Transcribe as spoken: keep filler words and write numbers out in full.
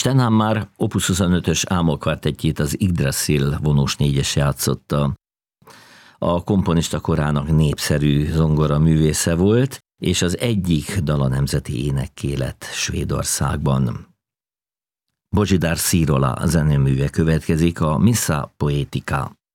Stenhammar Opus huszonötös álmokvartettjét az Yggdrasil vonós négyes játszotta. A komponista korának népszerű zongora művésze volt, és az egyik dala nemzeti énekké lett Svédországban. Božidar Sírola zeneműve következik, a Missa Poetica.